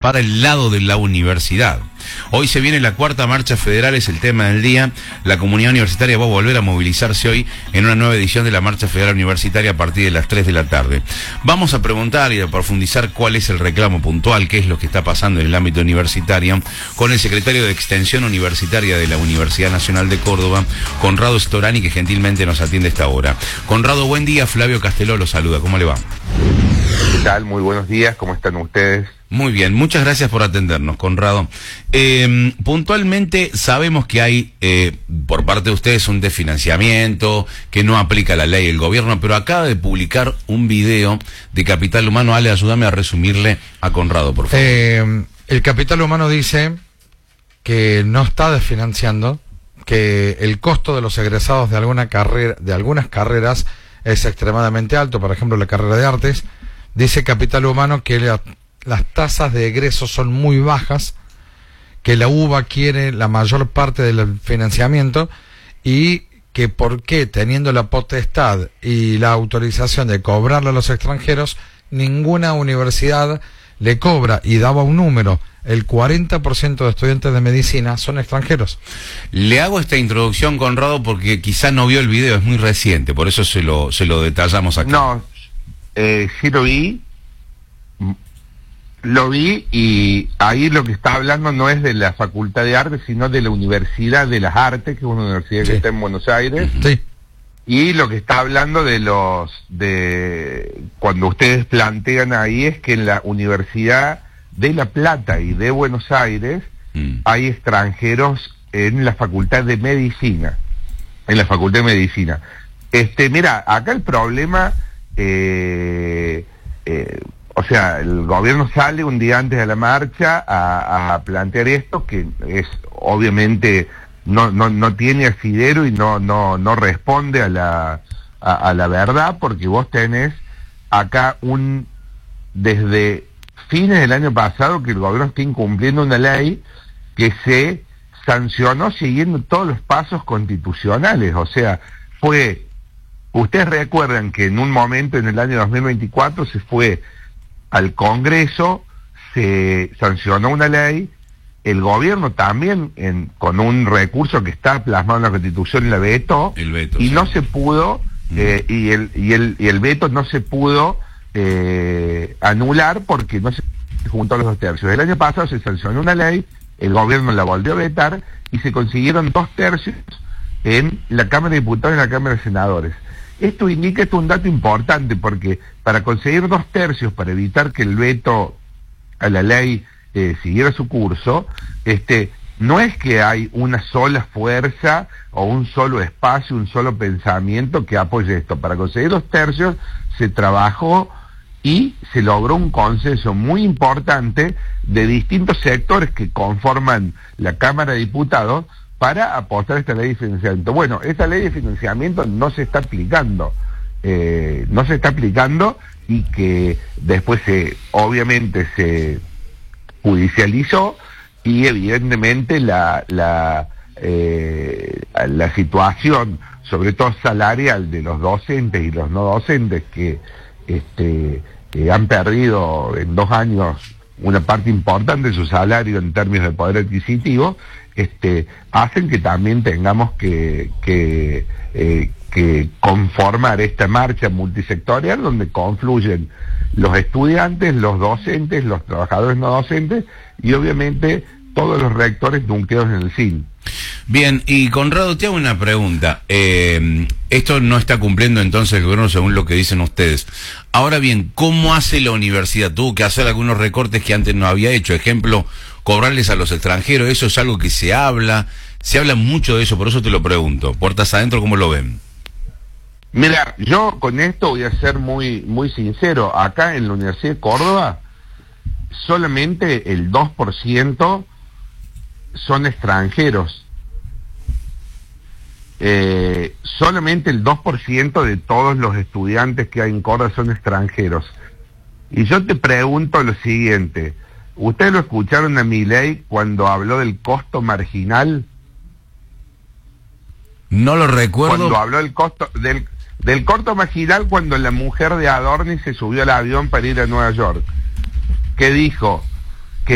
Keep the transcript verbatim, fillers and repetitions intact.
para el lado de la universidad. Hoy se viene la cuarta marcha federal, es el tema del día. La comunidad universitaria va a volver a movilizarse hoy en una nueva edición de la marcha federal universitaria a partir de las tres de la tarde. Vamos a preguntar y a profundizar cuál es el reclamo puntual, qué es lo que está pasando en el ámbito universitario, con el secretario de Extensión Universitaria de la Universidad Nacional de Córdoba, Conrado Storani, que gentilmente nos atiende a esta hora. Conrado, buen día. Flavio Casteló lo saluda. ¿Cómo le va? ¿Qué tal? Muy buenos días. ¿Cómo están ustedes? Muy bien, muchas gracias por atendernos, Conrado. Eh, puntualmente sabemos que hay eh, por parte de ustedes un desfinanciamiento, que no aplica la ley el gobierno, pero acaba de publicar un video de Capital Humano. Ale, ayúdame a resumirle a Conrado, por favor. Eh, el Capital Humano dice que no está desfinanciando, que el costo de los egresados de alguna carrera, de algunas carreras es extremadamente alto, por ejemplo la carrera de artes. Dice Capital Humano que la las tasas de egresos son muy bajas, que la U B A quiere la mayor parte del financiamiento y que por qué, teniendo la potestad y la autorización de cobrarle a los extranjeros, ninguna universidad le cobra, y daba un número, el cuarenta por ciento de estudiantes de medicina son extranjeros. Le hago esta introducción, Conrado, porque quizá no vio el video, es muy reciente, por eso se lo, se lo detallamos acá. No, eh, sí lo vi. Lo vi y ahí lo que está hablando no es de la Facultad de Artes, sino de la Universidad de las Artes, que es una universidad sí. que está en Buenos Aires. Sí. Y lo que está hablando de los, de, cuando ustedes plantean ahí es que en la Universidad de La Plata y de Buenos Aires mm. hay extranjeros en la Facultad de Medicina, en la Facultad de Medicina. Este, mira, acá el problema, eh, eh, o sea, el gobierno sale un día antes de la marcha a, a plantear esto, que es obviamente no no no tiene asidero y no no no responde a la a, a la verdad, porque vos tenés acá un desde fines del año pasado que el gobierno está incumpliendo una ley que se sancionó siguiendo todos los pasos constitucionales. O sea, fue, ustedes recuerdan que en un momento en el año dos mil veinticuatro se fue al Congreso, se sancionó una ley, el gobierno también en, con un recurso que está plasmado en la Constitución y la vetó, el veto, y sí. no se pudo, mm. eh, y, el, y, el, y el veto no se pudo eh, anular porque no se juntó los dos tercios. El año pasado se sancionó una ley, el gobierno la volvió a vetar y se consiguieron dos tercios en la Cámara de Diputados y en la Cámara de Senadores. Esto indica, esto es un dato importante, porque para conseguir dos tercios, para evitar que el veto a la ley eh, siguiera su curso, este, no es que hay una sola fuerza o un solo espacio, un solo pensamiento que apoye esto. Para conseguir dos tercios se trabajó y se logró un consenso muy importante de distintos sectores que conforman la Cámara de Diputados para apostar a esta ley de financiamiento. Bueno, esta ley de financiamiento no se está aplicando, eh, no se está aplicando y que después se, obviamente se judicializó y evidentemente la la eh, la situación, sobre todo salarial, de los docentes y los no docentes que este que han perdido en dos años una parte importante de su salario en términos de poder adquisitivo, este, hacen que también tengamos que, que, eh, que conformar esta marcha multisectorial donde confluyen los estudiantes, los docentes, los trabajadores no docentes y obviamente todos los rectores nucleados en el C I N. Bien, y Conrado, te hago una pregunta. Eh, esto no está cumpliendo entonces el gobierno según lo que dicen ustedes. Ahora bien, ¿cómo hace la universidad? Tuvo que hacer algunos recortes que antes no había hecho. Ejemplo, cobrarles a los extranjeros. Eso es algo que se habla. Se habla mucho de eso, por eso te lo pregunto. Puertas adentro, ¿cómo lo ven? Mira, yo con esto voy a ser muy, muy sincero. Acá en la Universidad de Córdoba, solamente el dos por ciento son extranjeros. Eh, solamente el dos por ciento de todos los estudiantes que hay en Córdoba son extranjeros. Y yo te pregunto lo siguiente, ¿ustedes lo escucharon a Milei cuando habló del costo marginal? No lo recuerdo. Cuando habló del costo del, del costo marginal, cuando la mujer de Adorni se subió al avión para ir a Nueva York, que dijo,